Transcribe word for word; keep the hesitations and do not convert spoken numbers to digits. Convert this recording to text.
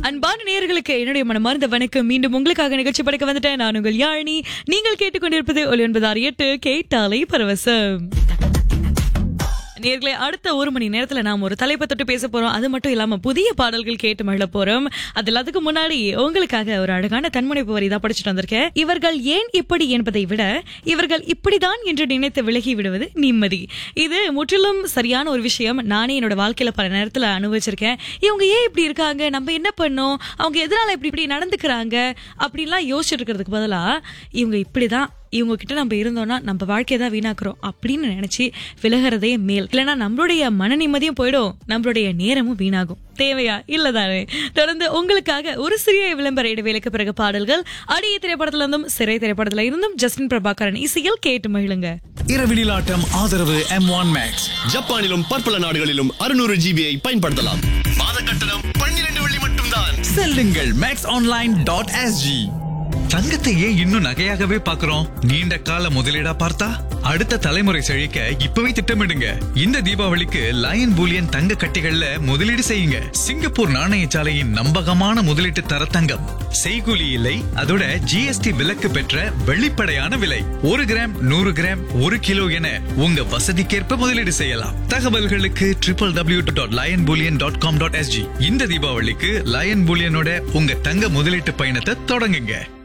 அன்பான நேயர்களுக்கு என்னுடைய மனமார்ந்த வணக்கம். மீண்டும் உங்களுக்காக நிகழ்ச்சி படைக்க வந்துட்டேன். நான் உங்கள் யாழினி. நீங்கள் கேட்டுக்கொண்டிருப்பது ஒலி ஒன்பது ஆறு எட்டு கேட்டாலை பரவசம். நேயர்களே, அடுத்த ஒரு மணி நேரத்துல நாம் ஒரு தலைப்பை தொட்டு பேச போறோம். அது மட்டும் இல்லாம புதிய பாடல்கள் கேட்டு மகிழ போறோம். அது எல்லாத்துக்கும் முன்னாடி உங்களுக்காக ஒரு அழகான தன்முனைப்பு வரி தான் படிச்சுட்டு வந்திருக்கேன். இவர்கள் ஏன் இப்படி என்பதை விட இவர்கள் இப்படிதான் என்று நினைத்து விலகி விடுவது நிம்மதி. இது முற்றிலும் சரியான ஒரு விஷயம். நானே என்னோட வாழ்க்கையில பல நேரத்துல அனுபவிச்சிருக்கேன். இவங்க ஏன் இப்படி இருக்காங்க, நம்ம என்ன பண்ணோம், அவங்க எதனால இப்படி இப்படி நடந்துக்கிறாங்க அப்படின்லாம் யோசிச்சுட்டு இருக்கிறதுக்கு பதிலா இவங்க இப்படிதான், இவங்க கிட்ட நம்ம இருந்தோம்னா நம்ம வாழ்க்கையை தான் வீணாக்குறோம் அப்படின்னு நினைச்சு விலகிறதே மேல். இல்லைன்னா நம்மளுடைய மன நிம்மதியும் போயிடும், நம்மளுடைய நேரமும் வீணாகும். தேவையா? இல்லதானே? தொடர்ந்து உங்களுக்காக ஒரு சிறிய விளம்பர இடைவேளைக்கு பிறகு பாடல்கள். அடிய திரைப்படத்துல இருந்தும் சிறை திரைப்படத்துல இருந்தும் ஜஸ்டின் பிரபாகரன் இசையில் கேட்டு மகிழுங்க. இரவிலாட்டம் ஆதரவு எம் ஒன் மேக்ஸ். ஜப்பானிலும் பற்பல நாடுகளிலும் அறுநூறு ஜிபியை பயன்படுத்தலாம். மாத கட்டணம் பன்னிரண்டு வெள்ளி மட்டும்தான். செல்லுங்கள் மேக்ஸ் ஆன்லைன் டாட் எஸ்ஜி. தங்கத்தை ஏன் இன்னும் நகையாகவே பாக்குறோம்? நீண்ட கால முதலீடா பார்த்தா அடுத்த தலைமுறை செழிக்க இப்பவே திட்டமிடுங்க. இந்த தீபாவளிக்கு லயன் பூலியன் தங்க கட்டிகள்ல முதலீடு செய்யுங்க. சிங்கப்பூர் நாணயசாலையின் நம்பகமான முதலீட்டு தர தங்கம். செய்கூலி இல்லை, அதோட ஜிஎஸ்டி விலக்கு பெற்ற வெளிப்படையான விலை. ஒரு கிராம், நூறு கிராம், ஒரு கிலோ என உங்க வசதிக்கேற்ப முதலீடு செய்யலாம். தகவல்களுக்கு triple W dot line Boolean dot com dot SG. இந்த தீபாவளிக்கு லயன் பூலியனோட உங்க தங்க முதலீட்டு பயணத்தை தொடங்குங்க.